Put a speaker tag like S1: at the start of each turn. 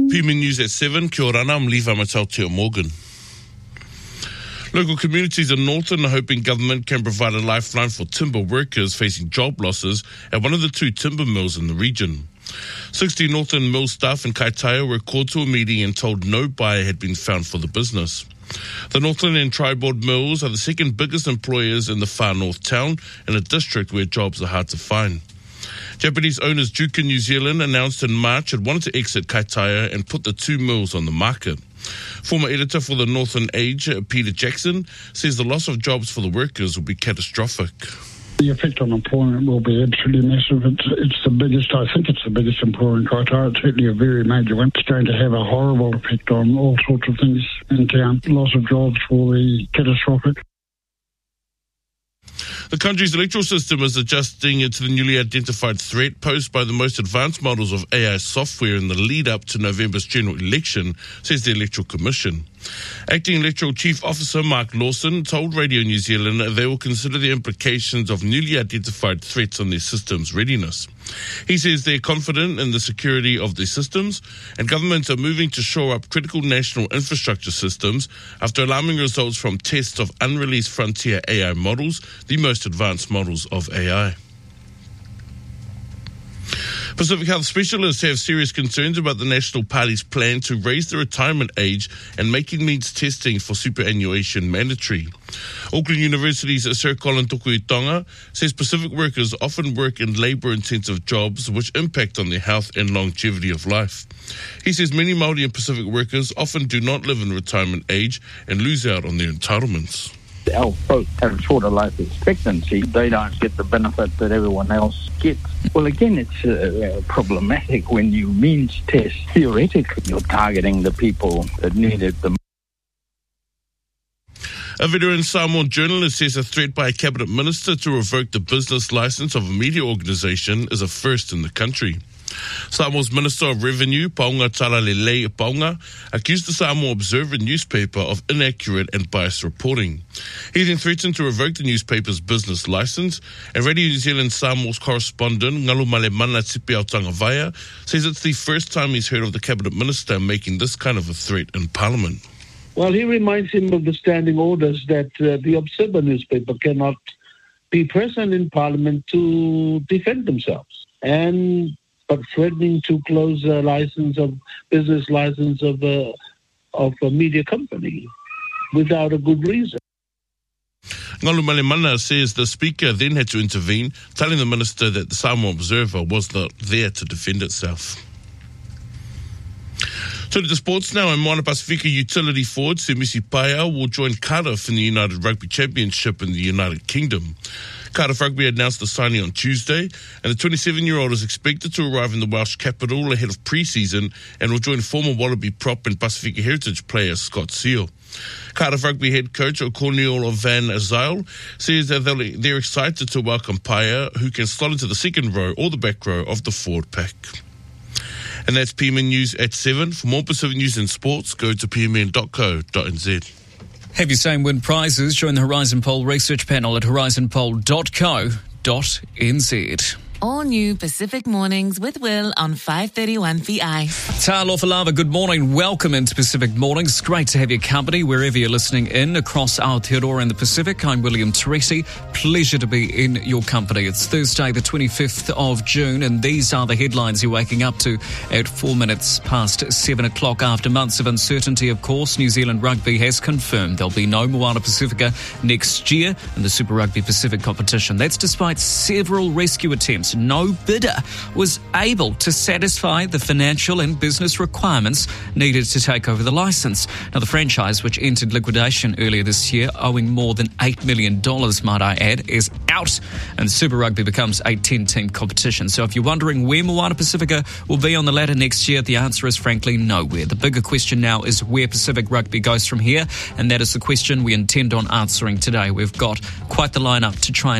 S1: PMN News at 7, kia ora, I'm Levi Matau Morgan. Local communities in Northern are hoping government can provide a lifeline for timber workers facing job losses at one of the 2 timber mills in the region. 60 Northern mill staff in Kaitaia were called to a meeting and told no buyer had been found for the business. The Northern and Tri-Board mills are the second biggest employers in the far north town, in a district where jobs are hard to find. Japanese owners Jukin New Zealand announced in March it wanted to exit Kaitaia and put the 2 mills on the market. Former editor for the Northern Age, Peter Jackson, says the loss of jobs for the workers will be catastrophic.
S2: The effect on employment will be absolutely massive. It's the biggest, I think it's the biggest employer in Kaitaia. It's certainly a very major one. It's going to have a horrible effect on all sorts of things in town. Loss of jobs will be catastrophic.
S1: The country's electoral system is adjusting to the newly identified threat posed by the most advanced models of AI software in the lead-up to November's general election, says the Electoral Commission. Acting Electoral Chief Officer Mark Lawson told Radio New Zealand that they will consider the implications of newly identified threats on their system's readiness. He says they're confident in the security of their systems, and governments are moving to shore up critical national infrastructure systems after alarming results from tests of unreleased frontier AI models, the most advanced models of AI. Pacific Health specialists have serious concerns about the National Party's plan to raise the retirement age and making means testing for superannuation mandatory. Auckland University's Sir Colin Tokuitonga says Pacific workers often work in labour-intensive jobs which impact on their health and longevity of life. He says many Māori and Pacific workers often do not live in retirement age and lose out on their entitlements.
S3: Our folks have shorter life expectancy. They don't get the benefit that everyone else gets. Well, again, it's problematic when you means test. Theoretically, you're targeting the people that need it the most.
S1: A veteran Samoan journalist says a threat by a cabinet minister to revoke the business licence of a media organisation is a first in the country. Samoa's Minister of Revenue, Paunga Talalelei Paunga, accused the Samoa Observer newspaper of inaccurate and biased reporting. He then threatened to revoke the newspaper's business licence, and Radio New Zealand Samoa's correspondent, Ngalumale Mana Tipiao Tangavaia, says it's the first time he's heard of the cabinet minister making this kind of a threat in Parliament.
S4: Well, he reminds him of the standing orders that the Observer newspaper cannot be present in Parliament to defend themselves, but threatening to close a business license of a media company without a good reason.
S1: Ngalumale Mana says the Speaker then had to intervene, telling the Minister that the Samoa Observer was not there to defend itself. So to the sports now, and Moana Pasifika utility forward Semisi Paia will join Cardiff in the United Rugby Championship in the United Kingdom. Cardiff Rugby announced the signing on Tuesday, and the 27-year-old is expected to arrive in the Welsh capital ahead of pre-season and will join former Wallaby prop and Pasifika Heritage player Scott Seal. Cardiff Rugby head coach Cornel Van Zyl says that they're excited to welcome Paia, who can slot into the second row or the back row of the forward pack. And that's PMN News at 7. For more Pacific news and sports, go to pmn.co.nz.
S5: Have your same win prizes? Join the Horizon Poll research panel at horizonpoll.co.nz.
S6: All new Pacific Mornings with Will on 531 VI.
S5: Talofa Lava, good morning. Welcome into Pacific Mornings. Great to have your company wherever you're listening in across Aotearoa and the Pacific. I'm William Teresi. Pleasure to be in your company. It's Thursday, the 25th of June, and these are the headlines you're waking up to at 4 minutes past 7 o'clock. After months of uncertainty, of course, New Zealand Rugby has confirmed there'll be no Moana Pacifica next year in the Super Rugby Pacific competition. That's despite several rescue attempts. No bidder was able to satisfy the financial and business requirements needed to take over the licence. Now, the franchise, which entered liquidation earlier this year, owing more than $8 million, might I add, is out, and Super Rugby becomes a 10-team competition. So if you're wondering where Moana Pacifica will be on the ladder next year, the answer is frankly nowhere. The bigger question now is where Pacific Rugby goes from here, and that is the question we intend on answering today. We've got quite the lineup to try and